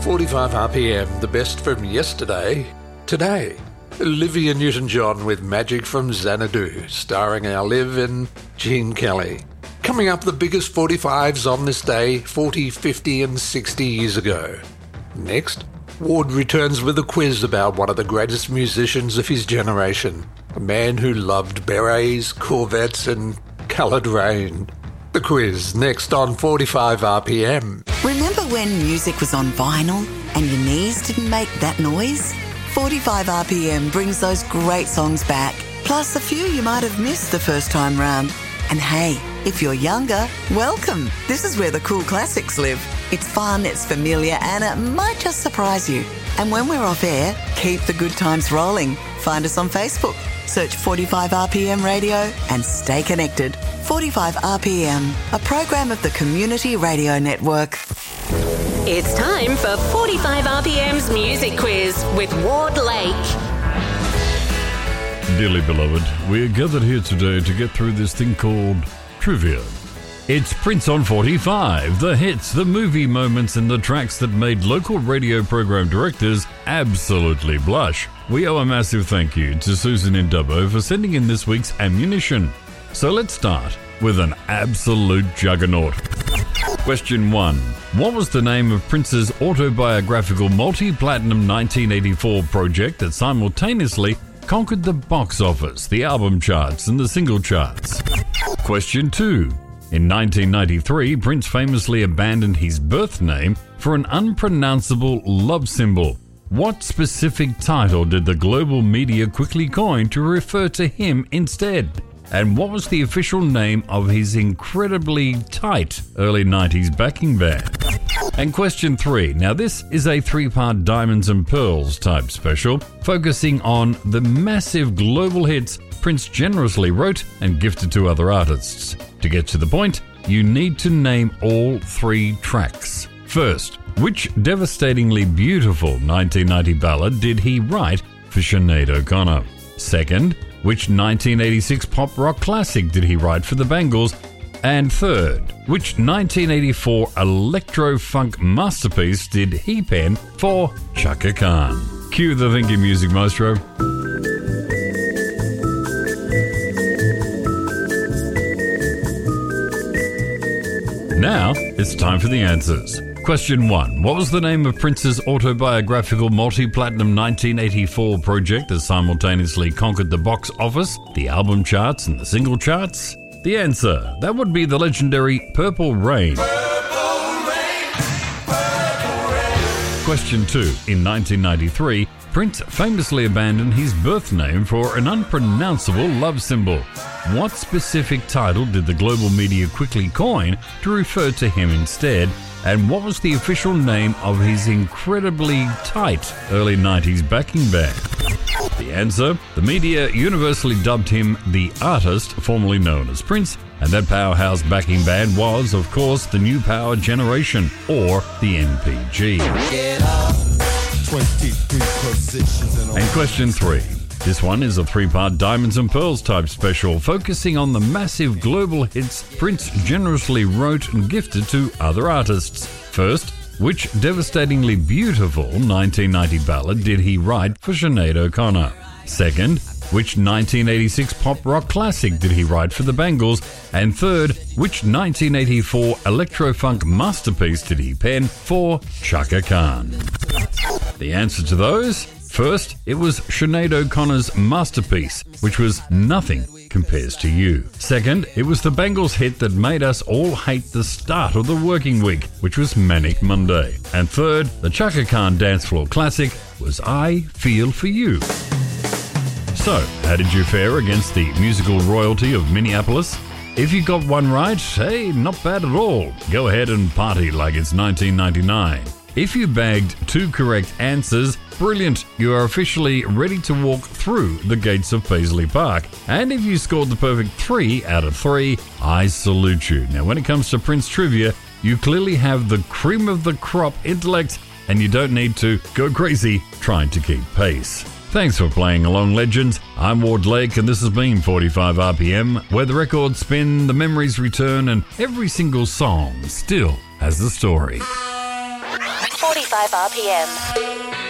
45 RPM, the best from yesterday, today. Olivia Newton-John with Magic from Xanadu, starring our Liv and Gene Kelly. Coming up, the biggest 45s on this day, 40, 50 and 60 years ago. Next, Ward returns with a quiz about one of the greatest musicians of his generation, a man who loved berets, Corvettes and coloured rain. The quiz, next on 45 RPM. Remember when music was on vinyl and your knees didn't make that noise? 45 RPM brings those great songs back, plus a few you might have missed the first time round. And hey, if you're younger, welcome. This is where the cool classics live. It's fun, it's familiar, and it might just surprise you. And when we're off air, keep the good times rolling. Find us on Facebook. Search 45 RPM Radio and stay connected. 45 RPM, a program of the Community Radio Network. It's time for 45 RPM's Music Quiz with Ward Lake. Dearly beloved, we're gathered here today to get through this thing called trivia. It's Prince on 45, the hits, the movie moments and the tracks that made local radio program directors absolutely blush. We owe a massive thank you to Susan in Dubbo for sending in this week's ammunition. So let's start with an absolute juggernaut. Question 1. What was the name of Prince's autobiographical multi-platinum 1984 project that simultaneously conquered the box office, the album charts and the single charts? Question 2. In 1993, Prince famously abandoned his birth name for an unpronounceable love symbol. What specific title did the global media quickly coin to refer to him instead? And what was the official name of his incredibly tight early 90s backing band? And question 3. Now this is a 3-part Diamonds and Pearls type special, focusing on the massive global hits Prince generously wrote and gifted to other artists. To get to the point, you need to name all 3 tracks. First, which devastatingly beautiful 1990 ballad did he write for Sinead O'Connor? Second, which 1986 pop rock classic did he write for the Bangles? And third, which 1984 electro-funk masterpiece did he pen for Chaka Khan? Cue the thinking music, maestro. Now, it's time for the answers. Question 1. What was the name of Prince's autobiographical multi-platinum 1984 project that simultaneously conquered the box office, the album charts and the single charts? The answer, that would be the legendary Purple Rain. Purple Rain, Purple Rain. Question 2. In 1993, Prince famously abandoned his birth name for an unpronounceable love symbol. What specific title did the global media quickly coin to refer to him instead? And what was the official name of his incredibly tight early 90s backing band? The answer, the media universally dubbed him the artist formerly known as Prince, and that powerhouse backing band was, of course, the New Power Generation, or the NPG. And question 3. This one is a 3-part Diamonds and Pearls type special, focusing on the massive global hits Prince generously wrote and gifted to other artists. First, which devastatingly beautiful 1990 ballad did he write for Sinead O'Connor? Second, which 1986 pop rock classic did he write for the Bangles? And third, which 1984 electro-funk masterpiece did he pen for Chaka Khan? The answer to those? First, it was Sinead O'Connor's masterpiece, which was Nothing Compares to You. Second, it was the Bangles hit that made us all hate the start of the working week, which was Manic Monday. And third, the Chaka Khan dance floor classic was I Feel For You. So, how did you fare against the musical royalty of Minneapolis? If you got one right, hey, not bad at all. Go ahead and party like it's 1999. If you bagged 2 correct answers, brilliant, you are officially ready to walk through the gates of Paisley Park. And if you scored the perfect 3 out of 3, I salute you. Now, when it comes to Prince trivia, you clearly have the cream of the crop intellect, and you don't need to go crazy trying to keep pace. Thanks for playing along, legends. I'm Ward Lake, and this has been 45 RPM, where the records spin, the memories return, and every single song still has a story. 45 RPM.